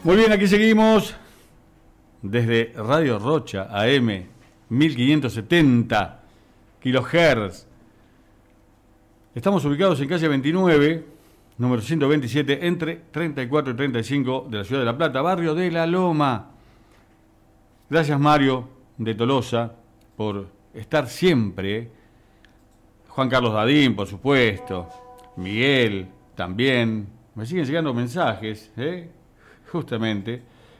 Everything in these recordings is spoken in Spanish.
Muy bien, aquí seguimos desde Radio Rocha, AM 1570 kHz. Estamos ubicados en calle 29, número 127, entre 34 y 35 de la ciudad de La Plata, barrio de La Loma. Gracias, Mario de Tolosa, por estar siempre. Juan Carlos Dadín, por supuesto. Miguel, también. Me siguen llegando mensajes, justamente,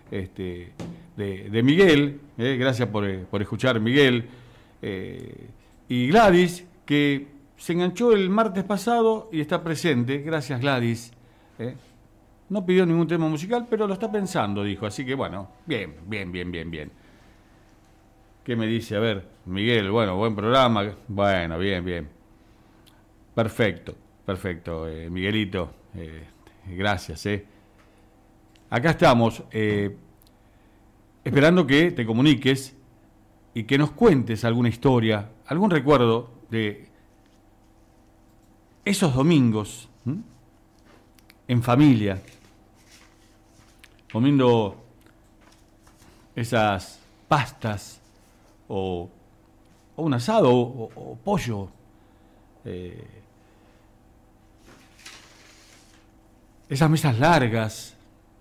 de Miguel. Gracias por escuchar, Miguel. Y Gladys, que se enganchó el martes pasado y está presente. Gracias, Gladys. No pidió ningún tema musical, pero lo está pensando, dijo. Así que bueno, bien. ¿Qué me dice? A ver, Miguel, bueno, buen programa. Bueno, bien. Perfecto, Miguelito. Gracias, Acá estamos, esperando que te comuniques y que nos cuentes alguna historia, algún recuerdo de esos domingos, en familia, comiendo esas pastas o un asado o pollo. Esas mesas largas.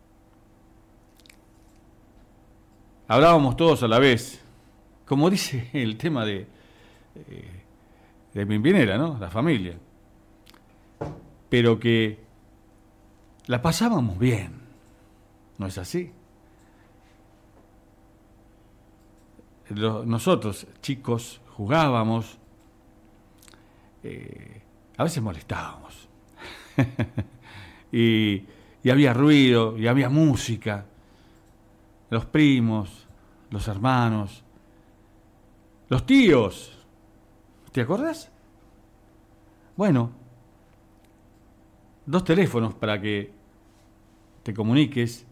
Hablábamos todos a la vez, como dice el tema de Pimpinela, ¿no? La familia. Pero que la pasábamos bien, ¿no es así? Nosotros, chicos, jugábamos, a veces molestábamos. y había ruido, y había música. Los primos, los hermanos, los tíos. ¿Te acordás? Bueno, 2 teléfonos para que te comuniques